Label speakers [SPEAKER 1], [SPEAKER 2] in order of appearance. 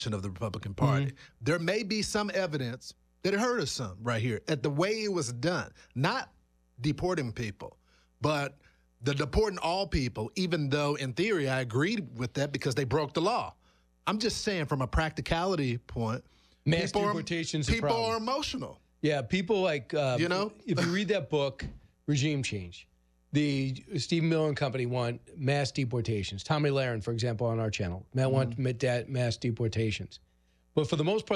[SPEAKER 1] of the Republican Party. There may be some evidence that it hurt us some right here at the way it was done. Not deporting people, but the deporting all people, even though in theory I agreed with that because they broke the law. I'm just saying from a practicality point,
[SPEAKER 2] mass deportations
[SPEAKER 1] people are emotional.
[SPEAKER 2] Yeah, people like, if you read that book, Regime Change, the Stephen Miller and company want mass deportations. Tommy Lahren, for example, on our channel, want mass deportations. But for the most part,